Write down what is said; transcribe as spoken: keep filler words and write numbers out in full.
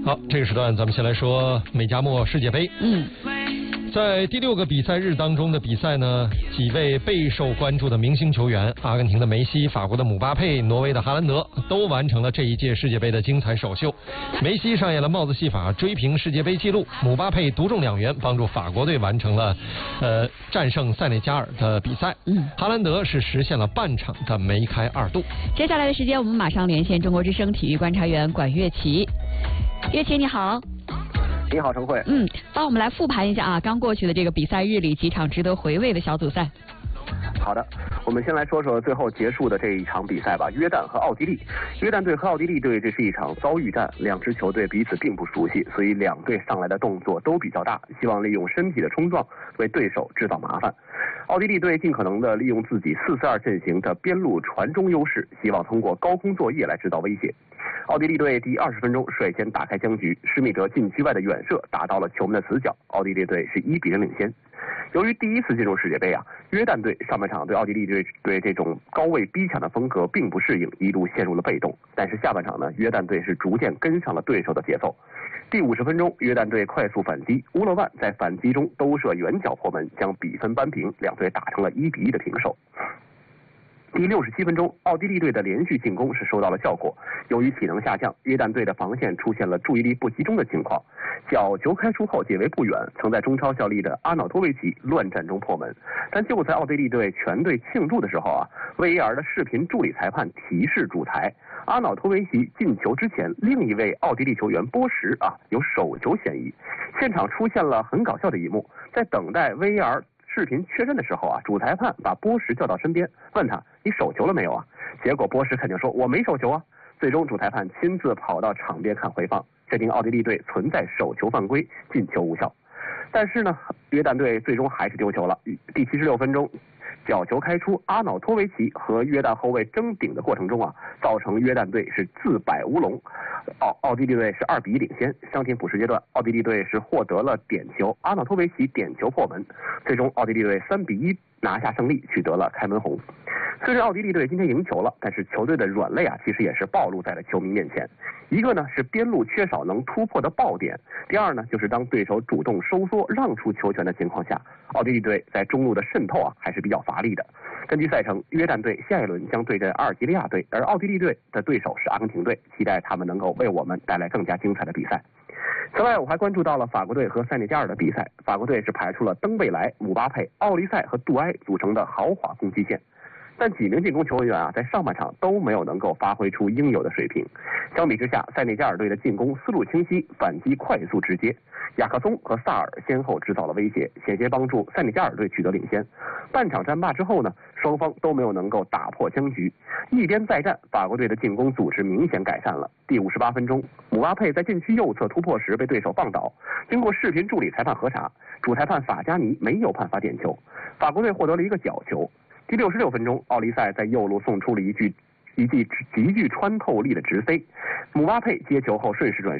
好，这个时段咱们先来说美加墨世界杯。 嗯， 在第六个比赛日当中的比赛呢，几位备受关注的明星球员，阿根廷的梅西、法国的姆巴佩、挪威的哈兰德，都完成了这一届世界杯的精彩首秀。梅西上演了帽子戏法，追平世界杯纪录；姆巴佩独中两元，帮助法国队完成了呃战胜塞内加尔的比赛。 嗯， 哈兰德是实现了半场的梅开二度。 接下来的时间，我们马上连线中国之声体育观察员管乐琪。乐琪你好。 你好，陈慧。 嗯，帮我们来复盘一下啊，刚过去的这个比赛日里几场值得回味的小组赛。 好的，我们先来说说最后结束的这一场比赛吧。约旦和奥地利，约旦队和奥地利队这是一场遭遇战，两支球队彼此并不熟悉，所以两队上来的动作都比较大，希望利用身体的冲撞为对手制造麻烦。奥地利队尽可能的利用自己四四二阵型的边路传中优势，希望通过高空作业来制造威胁。奥地利队第二十分钟率先打开僵局，施密德禁区外的远射打到了球门的死角，奥地利队是一比零领先。由于第一次进入世界杯啊，约旦队上半场对奥地利队对这种高位逼抢的风格并不适应，一度陷入了被动。但是下半场呢，约旦队是逐渐跟上了对手的节奏。第五十分钟，约旦队快速反击，乌勒万在反击中兜射远角破门，将比分扳平，两队打成了一比一的平手。第六十七分钟，奥地利队的连续进攻是收到了效果。由于体能下降，约旦队的防线出现了注意力不集中的情况。角球开出后解围不远，曾在中超效力的阿瑙托维奇乱战中破门。但就在奥地利队全队庆祝的时候啊 ，V A R 的视频助理裁判提示主裁，阿瑙托维奇进球之前，另一位奥地利球员波什啊有手球嫌疑。现场出现了很搞笑的一幕，在等待 V A R。视频确认的时候啊，主裁判把波什叫到身边，问他你手球了没有啊？结果波什肯定说我没手球啊。最终主裁判亲自跑到场边看回放，确定奥地利队存在手球犯规，进球无效。但是呢，约旦队最终还是丢球了。第七十六分钟，角球开出，阿瑙托维奇和约旦后卫争顶的过程中啊，造成约旦队是自摆乌龙。奥奥地利队是二比一领先。伤停补时阶段，奥地利队是获得了点球，阿瑙托维奇点球破门，最终奥地利队三比一拿下胜利，取得了开门红。虽然奥地利队今天赢球了，但是球队的软肋啊，其实也是暴露在了球迷面前。一个呢是边路缺少能突破的爆点，第二呢就是当对手主动收缩让出球权的情况下，奥地利队在中路的渗透啊还是比较乏力的。根据赛程，约旦队下一轮将对阵阿尔及利亚队，而奥地利队的对手是阿根廷队，期待他们能够为我们带来更加精彩的比赛。此外，我还关注到了法国队和塞内加尔的比赛，法国队是排出了登贝莱、姆巴佩、奥利塞和杜埃组成的豪华攻击线。但几名进攻球员啊，在上半场都没有能够发挥出应有的水平。相比之下，塞内加尔队的进攻思路清晰，反击快速直接。雅克松和萨尔先后制造了威胁，险些帮助塞内加尔队取得领先。半场战罢之后呢，双方都没有能够打破僵局。一边再战，法国队的进攻组织明显改善了。第五十八分钟，姆巴佩在禁区右侧突破时被对手放倒，经过视频助理裁判核查，主裁判法加尼没有判罚点球，法国队获得了一个角球。第六十六分钟，奥利塞在右路送出了一记一记极具穿透力的直飞，姆巴佩接球后顺势转